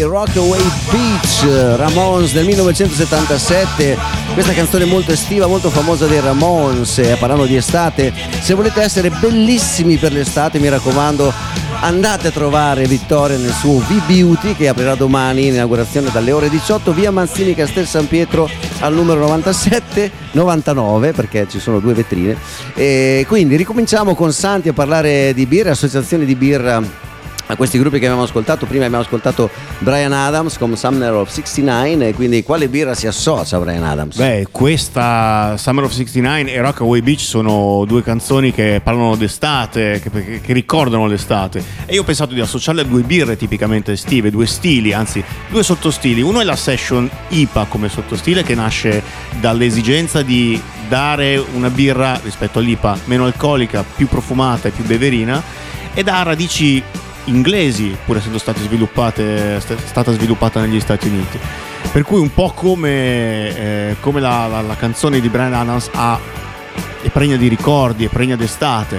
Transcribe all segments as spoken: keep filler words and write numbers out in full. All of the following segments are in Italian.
Rockaway Beach, Ramones del millenovecentosettantasette, questa canzone molto estiva, molto famosa dei Ramones. Eh, parlando di estate, se volete essere bellissimi per l'estate, mi raccomando, andate a trovare Vittoria nel suo V-Beauty, che aprirà domani in inaugurazione dalle ore diciotto, via Manzini, Castel San Pietro, al numero novantasette novantanove, perché ci sono due vetrine. E quindi ricominciamo con Santi a parlare di birra, associazioni di birra, a questi gruppi che abbiamo ascoltato. Prima abbiamo ascoltato Bryan Adams con Summer of sessantanove, e quindi quale birra si associa a Bryan Adams? Beh, questa Summer of sessantanove e Rockaway Beach sono due canzoni che parlano d'estate, che, che ricordano l'estate, e io ho pensato di associarle a due birre tipicamente estive, due stili, anzi due sottostili. Uno è la Session I P A come sottostile, che nasce dall'esigenza di dare una birra rispetto all'I P A meno alcolica, più profumata e più beverina, ed ha radici inglesi, pur essendo state sviluppate, è stata sviluppata negli Stati Uniti, per cui un po' come, eh, come la, la, la canzone di Bryan Adams ha, è pregna di ricordi, è pregna d'estate.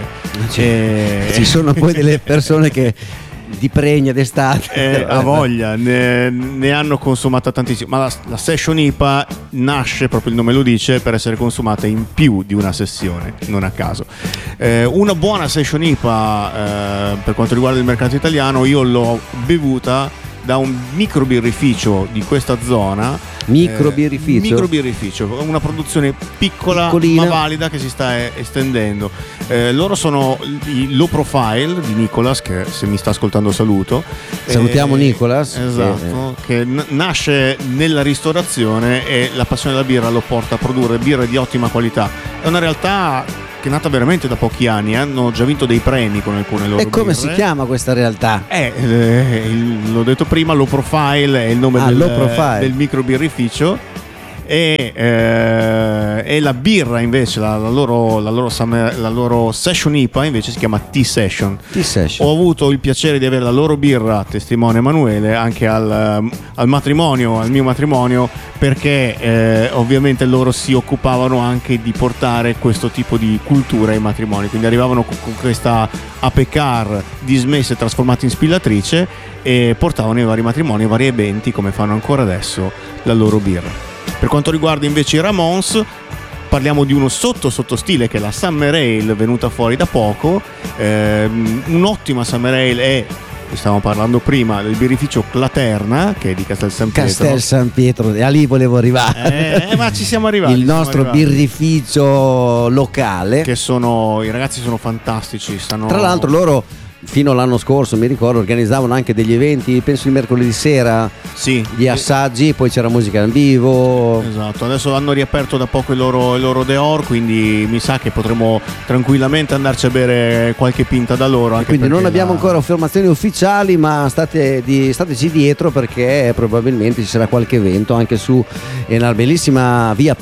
Cioè, e... ci sono poi delle persone che di pregna d'estate eh, a voglia ne, ne hanno consumata tantissimo, ma la, la Session I P A nasce, proprio il nome lo dice, per essere consumata in più di una sessione, non a caso. Eh, una buona Session I P A, eh, per quanto riguarda il mercato italiano, io l'ho bevuta da un microbirrificio di questa zona. Microbirrificio? Eh, microbirrificio, una produzione piccola, piccolina, ma valida, che si sta estendendo. Eh, loro sono i Low Profile di Nicolas, che se mi sta ascoltando saluto. Salutiamo eh, Nicolas. Esatto, che, che n- nasce nella ristorazione, e la passione della birra lo porta a produrre birre di ottima qualità. È una realtà che è nata veramente da pochi anni, hanno già vinto dei premi con alcune loro birre. E come birre. si chiama questa realtà? Eh, eh, il, l'ho detto prima, Low Profile è il nome ah, del, del microbirrificio, e, eh, e la birra invece, la, la, loro, la, loro summer, la loro Session I P A invece si chiama T-Session. T-Session. Ho avuto il piacere di avere la loro birra, testimone Emanuele, anche al, al matrimonio, al mio matrimonio, perché eh, ovviamente loro si occupavano anche di portare questo tipo di cultura ai matrimoni, quindi arrivavano con, con questa ape car dismessa e trasformata in spillatrice, e portavano ai vari matrimoni, ai vari eventi, come fanno ancora adesso, la loro birra. Per quanto riguarda invece i Ramones, parliamo di uno sotto sottostile, che è la Summer Ale, venuta fuori da poco. Eh, un'ottima Summer Ale è, stavamo parlando prima, del birrificio Claterna, che è di Castel San Pietro. Castel San Pietro, e lì volevo arrivare. Eh, ma ci siamo arrivati. Il nostro arrivati. birrificio locale. Che sono, i ragazzi sono fantastici. Stanno... Tra l'altro loro, fino all'anno scorso, mi ricordo, organizzavano anche degli eventi, penso il mercoledì sera, sì, di assaggi, poi c'era musica in vivo. Esatto, adesso hanno riaperto da poco il loro, il loro Deor, quindi mi sa che potremo tranquillamente andarci a bere qualche pinta da loro. Anche quindi non abbiamo la... ancora affermazioni ufficiali, ma state di, stateci dietro, perché probabilmente ci sarà qualche evento anche su una bellissima via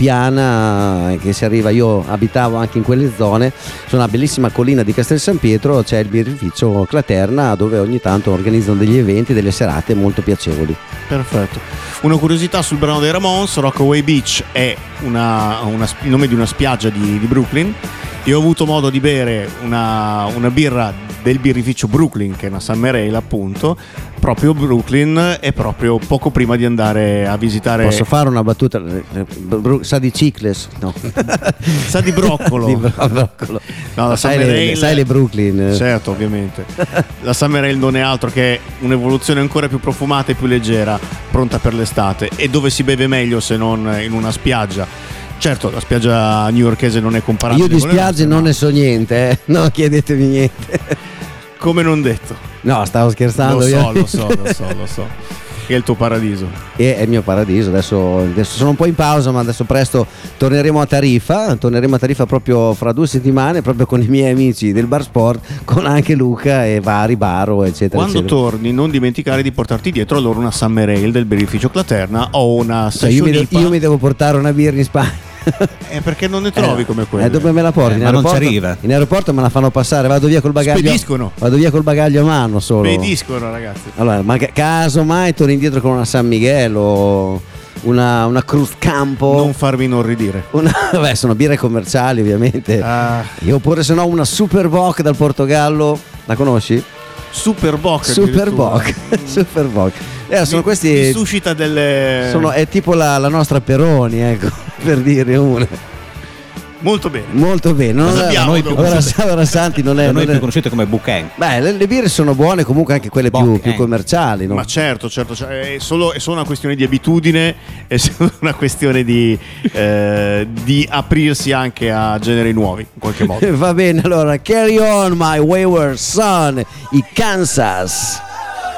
piana che si arriva. Io abitavo anche in quelle zone, su una bellissima collina di Castel San Pietro c'è il birrificio Claterna, dove ogni tanto organizzano degli eventi, delle serate molto piacevoli. Perfetto. Una curiosità sul brano dei Ramones: Rockaway Beach è una, una, il nome di una spiaggia di, di Brooklyn. Io ho avuto modo di bere una, una birra del birrificio Brooklyn, che è una Summer Ale, appunto, proprio Brooklyn, e proprio poco prima di andare a visitare. Posso fare una battuta? Sa di Cicles? No. Sa di broccolo. Di broccolo. No, la sai, Summer le, Ale, sai le Brooklyn? Certo, ovviamente. La Summer Ale non è altro che un'evoluzione ancora più profumata e più leggera, pronta per l'estate, e dove si beve meglio se non in una spiaggia. Certo, la spiaggia newyorkese non è comparabile. Io di spiagge non ne so niente, eh. No, chiedetemi niente. Come non detto. No, stavo scherzando. Lo so, lo so, lo so, lo so. È il tuo paradiso. E è il mio paradiso. Adesso, adesso sono un po' in pausa, ma adesso presto torneremo a Tariffa. Torneremo a Tariffa proprio fra due settimane, proprio con i miei amici del Bar Sport, con anche Luca e vari Baro, eccetera. Quando eccetera. torni, non dimenticare di portarti dietro allora una Summer Ale del birrificio Claterna o una cioè, io, mi Session devo, io mi devo portare una birra in Spagna. Eh, perché non ne trovi eh, come quella? Eh, dove me la porti? Eh, in, ma aeroporto, non ci arriva. In aeroporto me la fanno passare, vado via col bagaglio. Spediscono. Vado via col bagaglio a mano solo. Spediscono, ragazzi. Allora, ma caso mai torni indietro con una San Miguel o una, una Cruz Campo? Non farmi inorridire. Una, beh, sono birre commerciali, ovviamente. Ah. Io, oppure se no una Super Bock dal Portogallo. La conosci? Super Bock. Super Bock. Super Bock. Eh, sono mi, questi. Mi suscita delle. Sono, è tipo la, la nostra Peroni, ecco, per dire una. Molto bene. Molto bene. Non Cosa è, abbiamo noi dopo? allora, allora Santi non è. Da noi non più è... conosciute come Bouquin. Beh, le, le birre sono buone, comunque anche quelle più, Bock, più eh. commerciali, no? Ma certo, certo, cioè, è, solo, è solo una questione di abitudine, è solo una questione di, eh, di aprirsi anche a generi nuovi, in qualche modo. Va bene, allora, Carry On My Wayward Son, i Kansas.